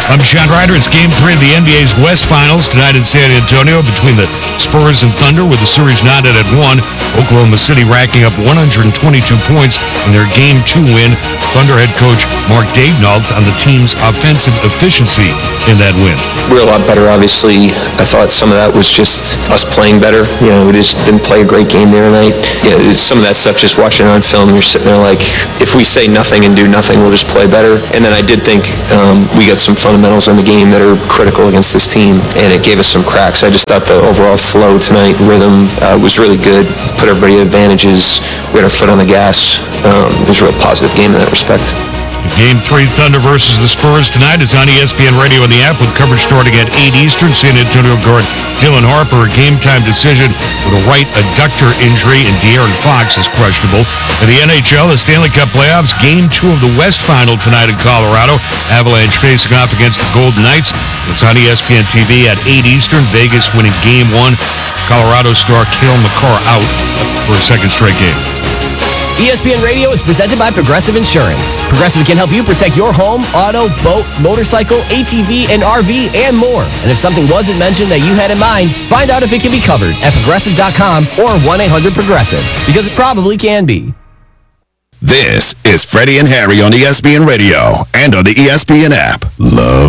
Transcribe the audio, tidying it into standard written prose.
I'm John Ryder. It's Game 3 of the NBA's West Finals tonight in San Antonio between the Spurs and Thunder, with the series knotted at 1. Oklahoma City racking up 122 points in their Game 2 win. Thunder head coach Mark Daigneault on the team's offensive efficiency in that win. We're a lot better, obviously. I thought some of that was just us playing better. We just didn't play a great game there tonight. Some of that stuff, just watching it on film, you're sitting there like, if we say nothing and do nothing, we'll just play better. And then I did think we got some fundamentals in the game that are critical against this team, and it gave us some cracks. I just thought the overall flow tonight, rhythm, was really good. Put everybody at advantages. We had our foot on the gas. It was a real positive game in that respect. Game 3, Thunder versus the Spurs tonight is on ESPN Radio and the app, with coverage starting at 8 Eastern. San Antonio guard Dylan Harper, a game-time decision with a right adductor injury, and De'Aaron Fox is questionable. In the NHL, the Stanley Cup playoffs, Game 2 of the West Final tonight in Colorado. Avalanche facing off against the Golden Knights. It's on ESPN TV at 8 Eastern. Vegas winning Game 1. Colorado star Cale Makar out for a second straight game. ESPN Radio is presented by Progressive Insurance. Progressive can help you protect your home, auto, boat, motorcycle, ATV, and RV, and more. And if something wasn't mentioned that you had in mind, find out if it can be covered at Progressive.com or 1-800-PROGRESSIVE, because it probably can be. This is Freddie and Harry on ESPN Radio and on the ESPN app. Love